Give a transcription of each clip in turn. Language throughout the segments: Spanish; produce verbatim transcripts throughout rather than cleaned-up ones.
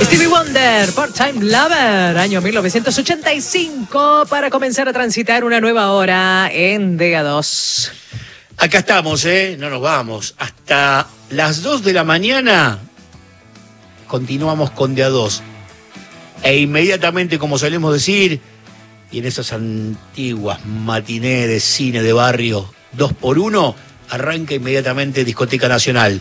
Stevie Wonder, Part-Time Lover, año mil novecientos ochenta y cinco, para comenzar a transitar una nueva hora en D A dos. Acá estamos, ¿eh? No nos vamos. Hasta las dos de la mañana continuamos con D A dos. E inmediatamente, como solemos decir, y en esas antiguas matinés de cine de barrio, dos por uno, arranca inmediatamente Discoteca Nacional.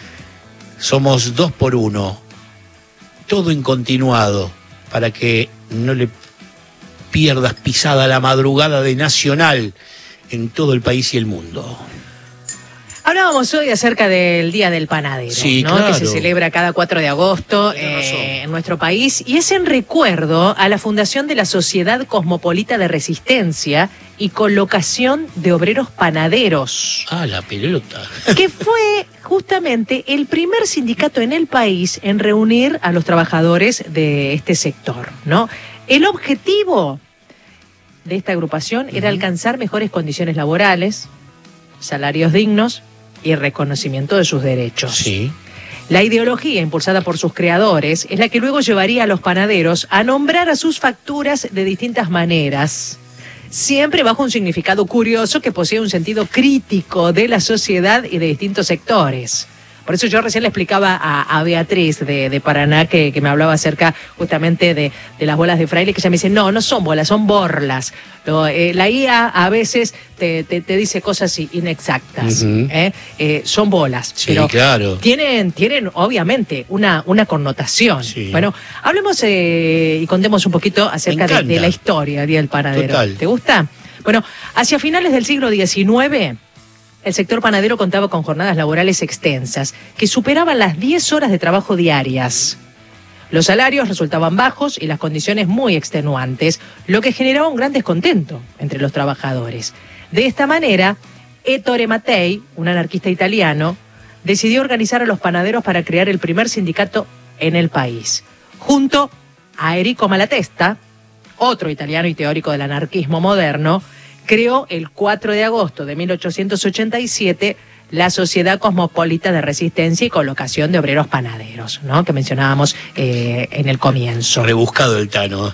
Somos dos por uno. Todo en continuado, para que no le pierdas pisada la madrugada de Nacional en todo el país y el mundo. Hablábamos hoy acerca del Día del Panadero, sí, ¿no? Claro. Que se celebra cada cuatro de agosto eh, en nuestro país, y es en recuerdo a la fundación de la Sociedad Cosmopolita de Resistencia y Colocación de Obreros Panaderos. Ah, la pelota. Que fue justamente el primer sindicato en el país en reunir a los trabajadores de este sector, ¿no? El objetivo de esta agrupación era uh-huh. alcanzar mejores condiciones laborales, salarios dignos y reconocimiento de sus derechos. Sí. La ideología impulsada por sus creadores es la que luego llevaría a los panaderos a nombrar a sus facturas de distintas maneras, siempre bajo un significado curioso que posee un sentido crítico de la sociedad y de distintos sectores. Por eso yo recién le explicaba a, a Beatriz de, de Paraná, que, que me hablaba acerca justamente de, de las bolas de fraile, que ella me dice, no, no son bolas, son borlas. Lo, eh, la I A a veces te, te, te dice cosas inexactas, uh-huh. ¿eh? Eh, son bolas, sí, pero claro. tienen, tienen obviamente una, una connotación. Sí. Bueno, hablemos eh, y contemos un poquito acerca de, de la historia del panadero. Total. ¿Te gusta? Bueno, hacia finales del siglo diecinueve... el sector panadero contaba con jornadas laborales extensas, que superaban las diez horas de trabajo diarias. Los salarios resultaban bajos y las condiciones muy extenuantes, lo que generaba un gran descontento entre los trabajadores. De esta manera, Ettore Mattei, un anarquista italiano, decidió organizar a los panaderos para crear el primer sindicato en el país. Junto a Enrico Malatesta, otro italiano y teórico del anarquismo moderno, creó el cuatro de agosto de mil ochocientos ochenta y siete la Sociedad Cosmopolita de Resistencia y Colocación de Obreros Panaderos, ¿no? Que mencionábamos eh, en el comienzo. Rebuscado el Tano.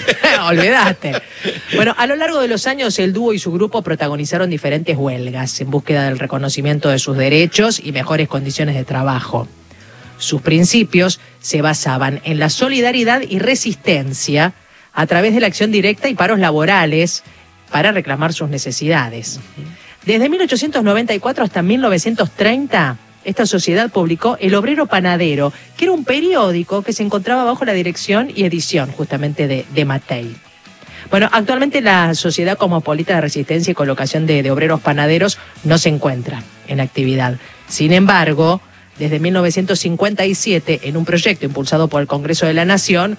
Olvídate. Bueno, a lo largo de los años el dúo y su grupo protagonizaron diferentes huelgas en búsqueda del reconocimiento de sus derechos y mejores condiciones de trabajo. Sus principios se basaban en la solidaridad y resistencia a través de la acción directa y paros laborales para reclamar sus necesidades. Desde mil ochocientos noventa y cuatro hasta mil novecientos treinta, esta sociedad publicó El Obrero Panadero, que era un periódico que se encontraba bajo la dirección y edición justamente de, de Mattei. Bueno, actualmente la Sociedad Cosmopolita de Resistencia y Colocación de, de Obreros Panaderos no se encuentra en actividad. Sin embargo, desde mil novecientos cincuenta y siete, en un proyecto impulsado por el Congreso de la Nación,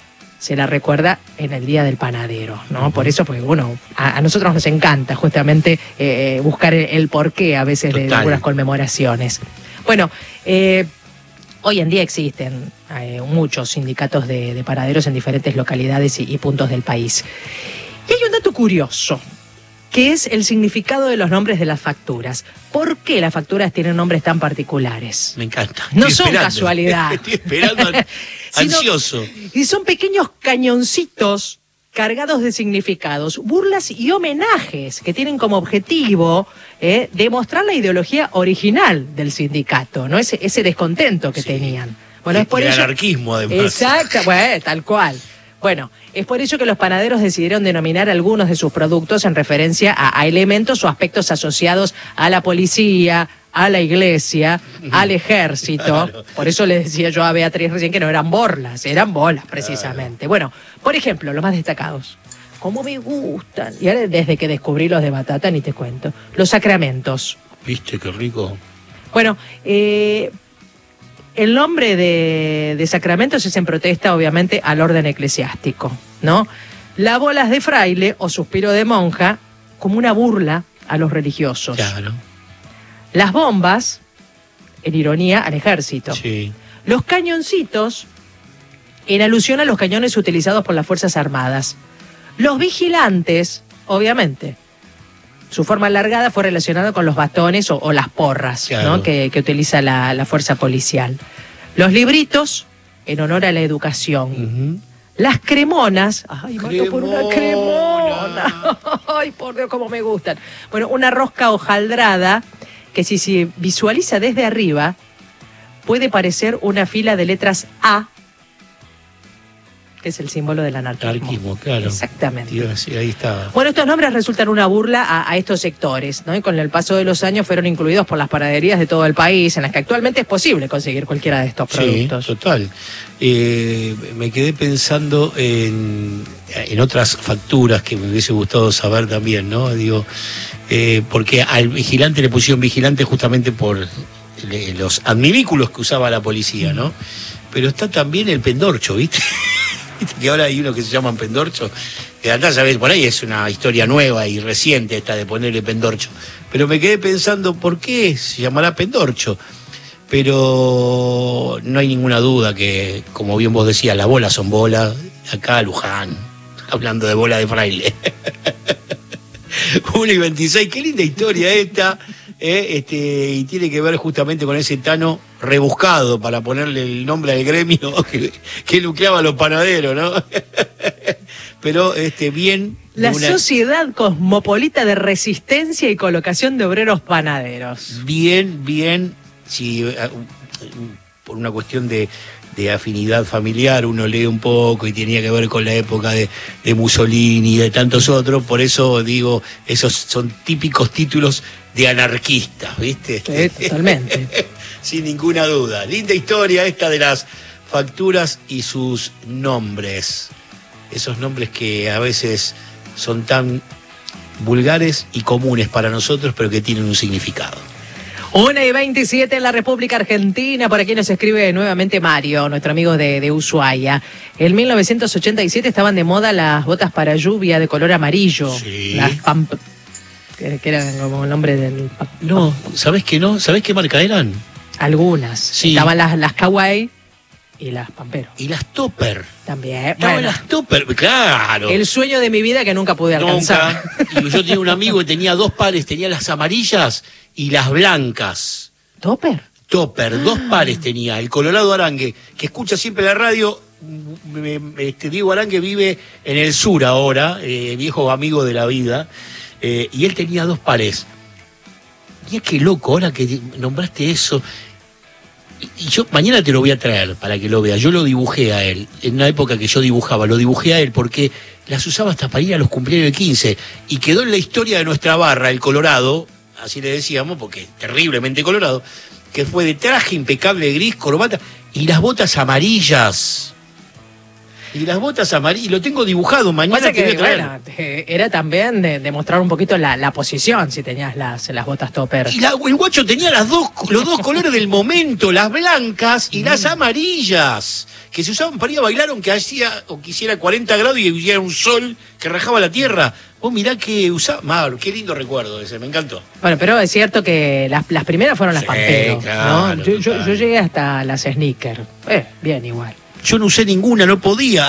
se la recuerda en el Día del Panadero, ¿no? Por eso, pues bueno, a, a nosotros nos encanta justamente eh, buscar el, el porqué a veces de, de algunas conmemoraciones. Bueno, eh, hoy en día existen eh, muchos sindicatos de, de panaderos en diferentes localidades y, y puntos del país. Y hay un dato curioso, que es el significado de los nombres de las facturas. ¿Por qué las facturas tienen nombres tan particulares? Me encanta. No Estoy son esperando. casualidad. Estoy esperando, ansioso. Sino, y son pequeños cañoncitos cargados de significados, burlas y homenajes que tienen como objetivo eh, demostrar la ideología original del sindicato, ¿no? Ese, ese descontento que sí. tenían. Bueno, el, es por el ello, anarquismo, además. Exacto, bueno, tal cual. Bueno, es por ello que los panaderos decidieron denominar algunos de sus productos en referencia a, a elementos o aspectos asociados a la policía, a la iglesia, al ejército. Claro. Por eso le decía yo a Beatriz recién que no eran borlas, eran bolas precisamente. Claro. Bueno, por ejemplo, los más destacados. ¿Cómo me gustan? Y ahora desde que descubrí los de batata ni te cuento. Los sacramentos. ¿Viste qué rico? Bueno, eh... el nombre de, de sacramentos es en protesta, obviamente, al orden eclesiástico, ¿no? Las bolas de fraile o suspiro de monja, como una burla a los religiosos. Claro. Las bombas, en ironía, al ejército. Sí. Los cañoncitos, en alusión a los cañones utilizados por las Fuerzas Armadas. Los vigilantes, obviamente. Su forma alargada fue relacionada con los bastones o, o las porras, claro. ¿no? que, que utiliza la, la fuerza policial. Los libritos, en honor a la educación. Uh-huh. Las cremonas, ay, mato por una Cremona. cremona, ay, por Dios, cómo me gustan. Bueno, una rosca hojaldrada que si se visualiza desde arriba puede parecer una fila de letras A, que es el símbolo del anarquismo. Anarquismo, claro. Exactamente. Dios, sí, ahí está. Bueno, estos nombres resultan una burla a, a estos sectores, ¿no? Y con el paso de los años fueron incluidos por las panaderías de todo el país, en las que actualmente es posible conseguir cualquiera de estos productos. Sí, total. Eh, me quedé pensando en, en otras facturas que me hubiese gustado saber también, ¿no? Digo, eh, porque al vigilante le pusieron vigilante justamente por le, los adminículos que usaba la policía, ¿no? Pero está también el pendorcho, ¿viste? Que ahora hay uno que se llaman pendorcho, que andás a ver, por ahí es una historia nueva y reciente esta de ponerle pendorcho. Pero me quedé pensando, ¿por qué se llamará pendorcho? Pero no hay ninguna duda que, como bien vos decías, las bolas son bolas. Acá Luján, hablando de bola de fraile. uno y veintiséis, qué linda historia esta. Eh, este, y tiene que ver justamente con ese Tano rebuscado para ponerle el nombre al gremio que, que lucreaba a los panaderos, ¿no? Pero este, bien. La una... Sociedad Cosmopolita de Resistencia y Colocación de Obreros Panaderos. Bien, bien, si uh, por una cuestión de, de afinidad familiar uno lee un poco y tenía que ver con la época de, de Mussolini y de tantos otros, por eso digo, esos son típicos títulos de anarquistas, ¿viste? Sí, totalmente. Sin ninguna duda. Linda historia esta de las facturas y sus nombres. Esos nombres que a veces son tan vulgares y comunes para nosotros, pero que tienen un significado. una y veintisiete en la República Argentina. Por aquí nos escribe nuevamente Mario, nuestro amigo de, de Ushuaia. En mil novecientos ochenta y siete estaban de moda las botas para lluvia de color amarillo. Sí. Las pamp... que, que eran como el nombre del... No, ¿sabés qué no? ¿Sabés qué marca eran? Algunas. Sí. Estaban las, las Kawaii y las Pampero. Y las Topper. También. Estaban Bueno, las Topper, claro. el sueño de mi vida que nunca pude alcanzar. Nunca. Y yo tenía un amigo que tenía dos pares, tenía las amarillas y las blancas. ¿Topper? Topper, dos pares tenía. El Colorado Arangue, que escucha siempre la radio. Me, me, este, Diego Arangue vive en el sur ahora, eh, viejo amigo de la vida, eh, y él tenía dos pares. Mira qué loco, ahora que nombraste eso. Y yo mañana te lo voy a traer para que lo veas. Yo lo dibujé a él, en una época que yo dibujaba, lo dibujé a él porque las usaba hasta para ir a los cumpleaños de quince. Y quedó en la historia de nuestra barra, el Colorado, así le decíamos, porque es terriblemente colorado, que fue de traje impecable gris, corbata y las botas amarillas. Y las botas amarillas, lo tengo dibujado, mañana Pasa te que, voy a traer. bueno, eh, era también de, de mostrar un poquito la, la posición si tenías las, las botas Topper. Y la, el guacho tenía las dos, los dos colores del momento, las blancas y las amarillas, que se usaban para ir a bailar aunque hacía o quisiera cuarenta grados y hubiera un sol que rajaba la tierra. Vos mirá que usaba, Mauro, qué lindo recuerdo ese, me encantó. Bueno, pero es cierto que las, las primeras fueron las Sí, Pampero, claro, ¿no? Yo, yo, total. yo llegué hasta las Sneaker. Eh, bien, igual. Yo no usé ninguna, no podía.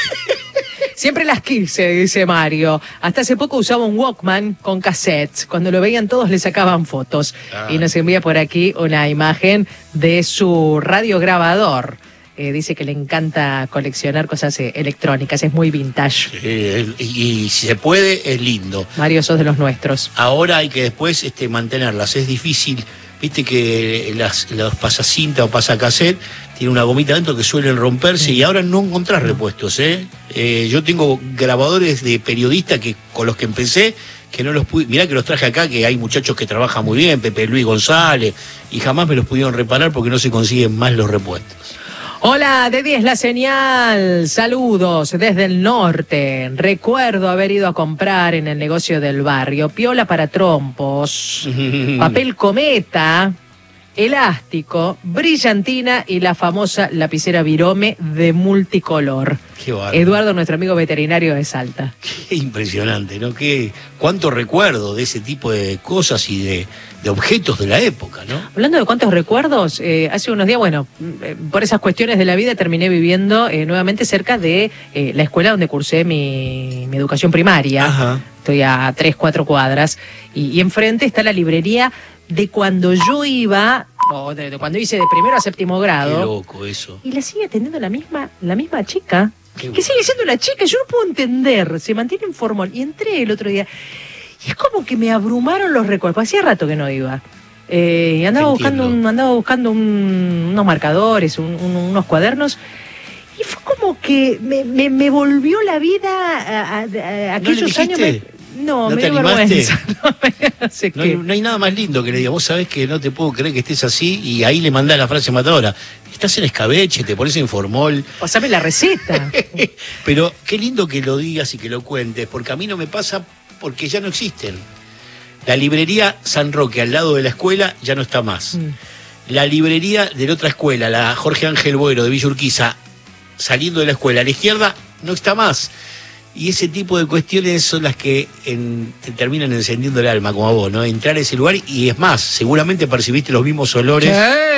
Siempre las quise, dice Mario. Hasta hace poco usaba un Walkman con cassettes. Cuando lo veían todos le sacaban fotos. Ah. Y nos envía por aquí una imagen de su radiograbador. Eh, dice que le encanta coleccionar cosas eh, electrónicas, es muy vintage. Eh, y, y si se puede, es lindo. Mario, sos de los nuestros. Ahora hay que después este, mantenerlas, es difícil. Viste que las, los pasacinta o pasacassette tienen una gomita dentro que suelen romperse sí. Y ahora no encontrás repuestos, ¿eh? Eh, yo tengo grabadores de periodistas que con los que empecé, que no los pude, mirá que los traje acá, que hay muchachos que trabajan muy bien, Pepe Luis González, y jamás me los pudieron reparar porque no se consiguen más los repuestos. Hola, de diez la señal, saludos desde el norte. Recuerdo haber ido a comprar en el negocio del barrio piola para trompos, papel cometa, elástico, brillantina y la famosa lapicera Virome de multicolor. Qué bárbaro. Eduardo, nuestro amigo veterinario de Salta. Qué impresionante, ¿no? Qué, cuánto recuerdo de ese tipo de cosas y de, de objetos de la época, ¿no? Hablando de cuántos recuerdos, eh, hace unos días, bueno, eh, por esas cuestiones de la vida terminé viviendo eh, nuevamente cerca de eh, la escuela donde cursé mi, mi educación primaria. Ajá. Estoy a tres, cuatro cuadras y, y enfrente está la librería de cuando yo iba o de, de cuando hice de primero a séptimo grado. Qué loco eso. Y la sigue atendiendo la misma, la misma chica. Qué que bueno. sigue siendo la chica, yo no puedo entender, se mantiene en formol. Y entré el otro día, y es como que me abrumaron los recuerdos, hacía rato que no iba. Eh, y andaba Te buscando, entiendo. un, andaba buscando un- unos marcadores, un- un- unos cuadernos, y fue como que me, me, me volvió la vida a, a- a- a aquellos dijiste? años. me- no, ¿No me te dio animaste? vergüenza. No, me- no sé No qué. hay, no hay nada más lindo que le diga, vos sabés que no te puedo creer que estés así, y ahí le mandás la frase matadora. Estás en escabeche, te pones en formol. Pasame la receta. Pero qué lindo que lo digas y que lo cuentes, porque a mí no me pasa porque ya no existen. La librería San Roque al lado de la escuela ya no está más. Mm. La librería de la otra escuela, la Jorge Ángel Boero de Villa Urquiza, saliendo de la escuela a la izquierda, no está más. Y ese tipo de cuestiones son las que en- te terminan encendiendo el alma, como a vos, ¿no? Entrar a ese lugar y es más, seguramente percibiste los mismos olores.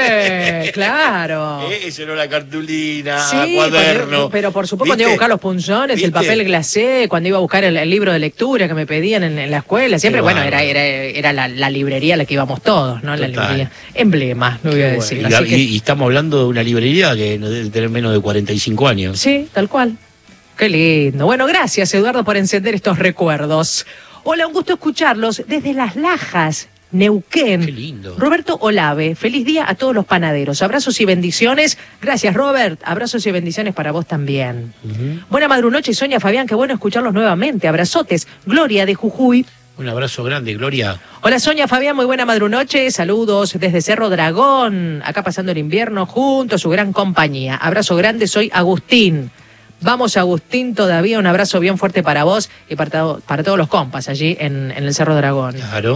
Sí, claro. Eh, Ese olor a cartulina, Sí, a cuaderno. cuando- pero por supuesto cuando ¿Viste? iba a buscar los punzones, el ¿Viste? papel glacé, cuando iba a buscar el, el libro de lectura que me pedían en, en la escuela, siempre, Qué bueno, bárbaro. era, era, era la, la librería a la que íbamos todos, ¿no? La Total. librería. Emblema, lo voy a Qué decir. bueno. así Y, que- y- y estamos hablando de una librería que no debe tener menos de cuarenta y cinco años. Sí, tal cual. Qué lindo. Bueno, gracias, Eduardo, por encender estos recuerdos. Hola, un gusto escucharlos desde Las Lajas, Neuquén. Qué lindo. Roberto Olave, feliz día a todos los panaderos. Abrazos y bendiciones. Gracias, Robert. Abrazos y bendiciones para vos también. Ujú. Buena madrunoche, Sonia, Fabián, qué bueno escucharlos nuevamente. Abrazotes. Gloria de Jujuy. Un abrazo grande, Gloria. Hola, Sonia, Fabián, muy buena madrunoche. Saludos desde Cerro Dragón. Acá pasando el invierno junto a su gran compañía. Abrazo grande, soy Agustín. Vamos, Agustín, todavía un abrazo bien fuerte para vos y para, to- para todos los compas allí en, en el Cerro Dragón. Claro.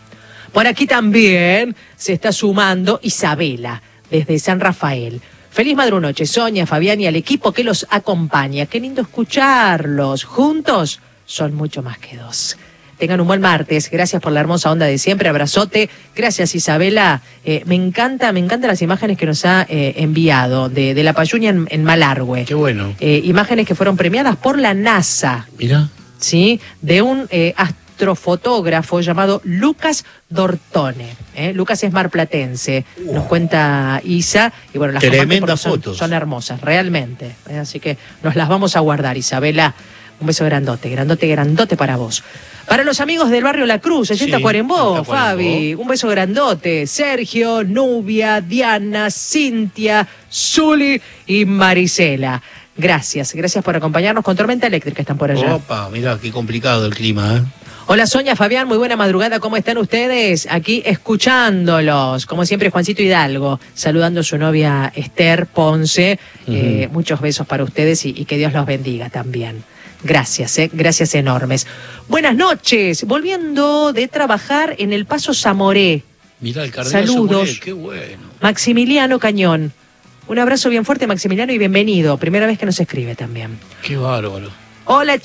Por aquí también se está sumando Isabela, desde San Rafael. Feliz madrunoche, Sonia, Fabián y al equipo que los acompaña. Qué lindo escucharlos. Juntos son mucho más que dos. Tengan un buen martes. Gracias por la hermosa onda de siempre. Abrazote. Gracias, Isabela. Eh, me encanta, me encantan las imágenes que nos ha eh, enviado de, de la Payuña en, en Malargüe. Qué bueno. Eh, imágenes que fueron premiadas por la NASA, Mirá. ¿sí? De un eh, astrofotógrafo llamado Lucas Dortone. ¿eh? Lucas es marplatense, nos cuenta Isa. Y bueno, las Tremenda comparte porque son, fotos. son hermosas, realmente. ¿eh? Así que nos las vamos a guardar, Isabela. Un beso grandote, grandote, grandote para vos. Para los amigos del barrio La Cruz, allí en Sí, Tacuarembó, en Tacuarembó. Fabi, un beso grandote. Sergio, Nubia, Diana, Cintia, Zuli y Marisela. Gracias, gracias por acompañarnos con tormenta eléctrica, están por allá. Opa, mirá, qué complicado el clima, ¿eh? Hola Sonia, Fabián, muy buena madrugada, ¿cómo están ustedes? Aquí escuchándolos, como siempre Juancito Hidalgo, saludando a su novia Esther Ponce, eh, muchos besos para ustedes y, y que Dios los bendiga también. Gracias, eh, gracias enormes. Buenas noches, volviendo de trabajar en el Paso Zamoré, Mirá el cardenal Saludos. Zamoré, qué bueno. Maximiliano Cañón. Un abrazo bien fuerte Maximiliano y bienvenido, primera vez que nos escribe también. Qué bárbaro. Hola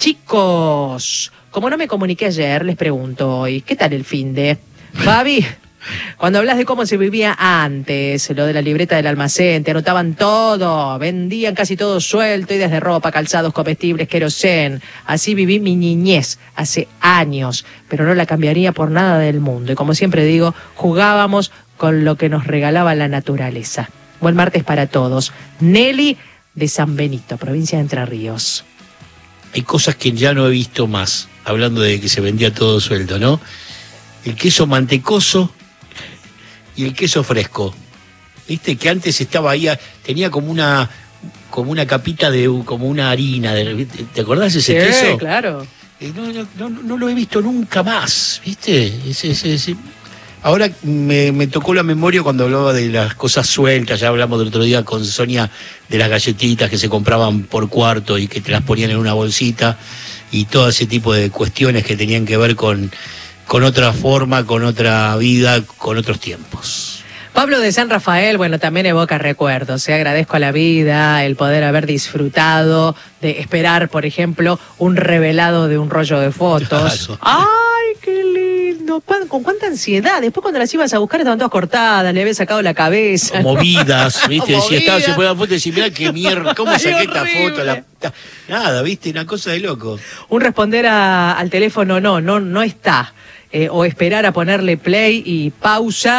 chicos, como no me comuniqué ayer, les pregunto hoy, ¿qué tal el finde? Fabi, cuando hablas de cómo se vivía antes, lo de la libreta del almacén, te anotaban todo, vendían casi todo suelto y desde ropa, calzados, comestibles, querosén. Así viví mi niñez hace años, pero no la cambiaría por nada del mundo. Y como siempre digo, jugábamos con lo que nos regalaba la naturaleza. Buen martes para todos. Nelly de San Benito, provincia de Entre Ríos. Hay cosas que ya no he visto más, hablando de que se vendía todo suelto, ¿no? El queso mantecoso y el queso fresco. ¿Viste? Que antes estaba ahí, tenía como una como una capita de como una harina. De, ¿te acordás de ese Sí, queso? claro. Eh, No, no, no, no lo he visto nunca más, ¿viste? Ese, ese, ese. Ahora me, me tocó la memoria cuando hablaba de las cosas sueltas, ya hablamos del otro día con Sonia de las galletitas que se compraban por cuarto y que te las ponían en una bolsita y todo ese tipo de cuestiones que tenían que ver con, con otra forma, con otra vida, con otros tiempos. Pablo de San Rafael, bueno, también evoca recuerdos. ¿eh? Agradezco a la vida el poder haber disfrutado de esperar, por ejemplo, un revelado de un rollo de fotos. Claro. ¡Ay, qué lindo! Pan- Con cuánta ansiedad. Después cuando las ibas a buscar estaban todas cortadas, le había sacado la cabeza. Movidas, ¿viste? Decía, Movidas. estaba, se puede dar foto y decía, mirá qué mierda, ¿cómo Ay, saqué esta horrible. foto? La- ta- Nada, ¿viste? Una cosa de loco. Un responder a- al teléfono, no, no, no está. Eh, o esperar a ponerle play y pausa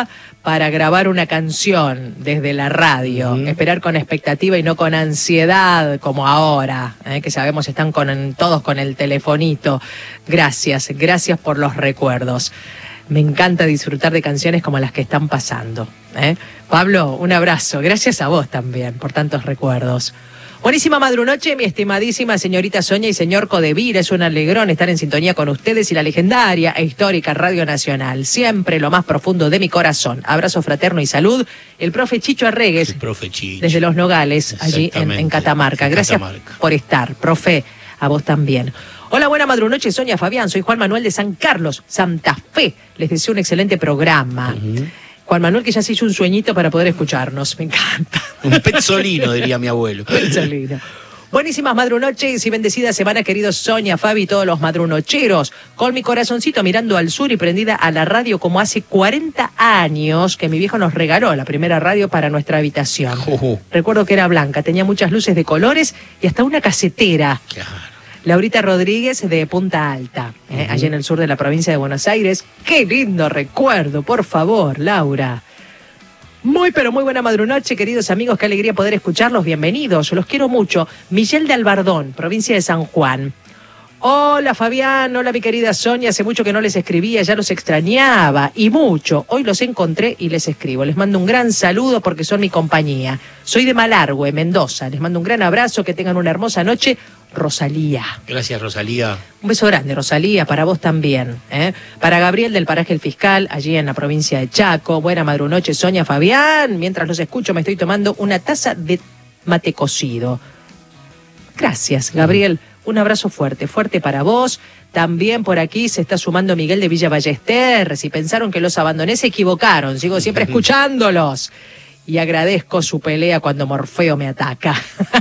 para grabar una canción desde la radio, Uh-huh. esperar con expectativa y no con ansiedad como ahora, ¿eh? Que sabemos están con, todos con el telefonito. Gracias, gracias por los recuerdos. Me encanta disfrutar de canciones como las que están pasando, ¿eh? Pablo, un abrazo. Gracias a vos también por tantos recuerdos. Buenísima madrunoche, mi estimadísima señorita Sonia y señor Codevira. Es un alegrón estar en sintonía con ustedes y la legendaria e histórica Radio Nacional. Siempre lo más profundo de mi corazón. Abrazo fraterno y salud. El profe Chicho Arregues, El profe Chicho. desde Los Nogales, allí en, en Catamarca. En Gracias Catamarca. por estar, profe. A vos también. Hola, buena madrunoche, Sonia, Fabián. Soy Juan Manuel de San Carlos, Santa Fe. Les deseo un excelente programa. Uh-huh. Juan Manuel, que ya se hizo un sueñito para poder escucharnos. Me encanta. Un petzolino, diría mi abuelo. Petzolino. Buenísimas madrunoches y bendecida semana, queridos Sonia, Fabi y todos los madrunocheros. Con mi corazoncito mirando al sur y prendida a la radio como hace cuarenta años que mi viejo nos regaló la primera radio para nuestra habitación. Uh-huh. Recuerdo que era blanca, tenía muchas luces de colores y hasta una casetera. Claro. Laurita Rodríguez de Punta Alta, eh, Uh-huh. allí en el sur de la provincia de Buenos Aires. Qué lindo recuerdo, por favor, Laura. Muy, pero muy buena madrunoche, queridos amigos. Qué alegría poder escucharlos. Bienvenidos, los quiero mucho. Miguel de Albardón, provincia de San Juan. Hola, Fabián. Hola, mi querida Sonia. Hace mucho que no les escribía, ya los extrañaba. Y mucho. Hoy los encontré y les escribo. Les mando un gran saludo porque son mi compañía. Soy de Malargüe, Mendoza. Les mando un gran abrazo. Que tengan una hermosa noche. Rosalía. Gracias, Rosalía. Un beso grande, Rosalía, para vos también, ¿eh? Para Gabriel del Paraje El Fiscal, allí en la provincia de Chaco. Buena madrunoche, Sonia, Fabián. Mientras los escucho me estoy tomando una taza de mate cocido. Gracias, Gabriel. Un abrazo fuerte, fuerte para vos. También por aquí se está sumando Miguel de Villa Ballester. Si pensaron que los abandoné, se equivocaron. Sigo siempre escuchándolos. Y agradezco su pelea cuando Morfeo me ataca.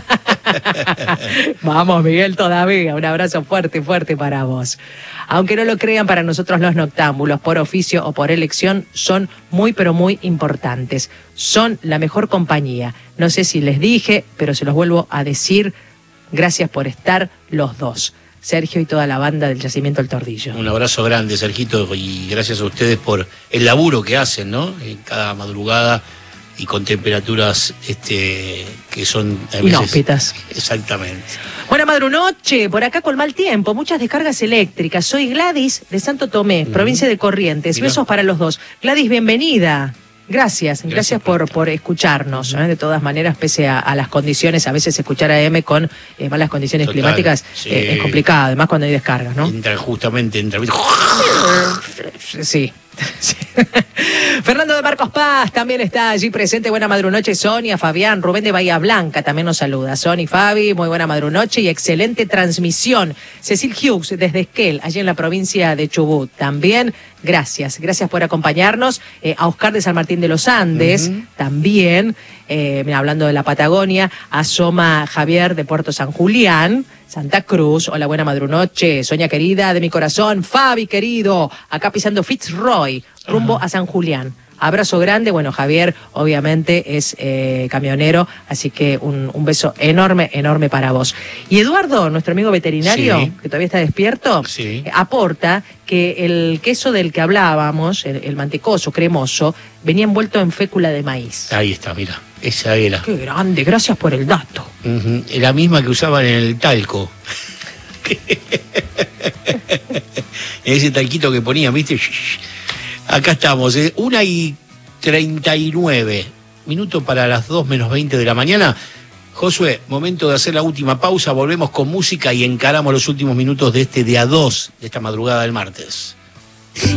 Vamos, Miguel, todavía. Un abrazo fuerte, fuerte para vos. Aunque no lo crean, para nosotros los noctámbulos, por oficio o por elección, son muy, pero muy importantes. Son la mejor compañía. No sé si les dije, pero se los vuelvo a decir. Gracias por estar los dos. Sergio y toda la banda del Yacimiento El Tordillo. Un abrazo grande, Sergito, y gracias a ustedes por el laburo que hacen, ¿no? En cada madrugada y con temperaturas este, que son a veces... Inhóspitas. Exactamente. Buena madrunoche, por acá con mal tiempo, muchas descargas eléctricas. Soy Gladys de Santo Tomé, uh-huh. provincia de Corrientes. Mirá. Besos para los dos. Gladys, bienvenida. Gracias, gracias, gracias por, por escucharnos. ¿eh? De todas maneras, pese a, a las condiciones, a veces escuchar a M con eh, malas condiciones Total, climáticas sí. eh, es complicado, además cuando hay descargas, ¿no? Entra justamente, entra... Sí. Sí. Fernando de Marcos Paz también está allí presente. Buena madrunoche, Sonia, Fabián, Rubén de Bahía Blanca también nos saluda. Sony, Fabi, muy buena madrunoche y excelente transmisión. Cecil Hughes desde Esquel, allí en la provincia de Chubut. También, gracias, gracias por acompañarnos. Eh, a Oscar de San Martín de los Andes, uh-huh. también, eh, hablando de la Patagonia, asoma Javier de Puerto San Julián. Santa Cruz, hola, buena madrunoche, Sonia querida de mi corazón, Fabi querido, acá pisando Fitzroy, rumbo uh-huh. a San Julián. Abrazo grande, bueno, Javier obviamente es eh, camionero, así que un, un beso enorme, enorme para vos. Y Eduardo, nuestro amigo veterinario, sí. que todavía está despierto, sí. eh, aporta que el queso del que hablábamos, el, el mantecoso cremoso, venía envuelto en fécula de maíz. Ahí está, mira, esa era. Qué grande, gracias por el dato. Uh-huh. La misma que usaban en el talco. Ese talquito que ponían, ¿viste? Acá estamos, ¿eh? una y treinta y nueve, minuto para las dos menos veinte de la mañana. Josué, momento de hacer la última pausa, volvemos con música y encaramos los últimos minutos de este día dos de esta madrugada del martes.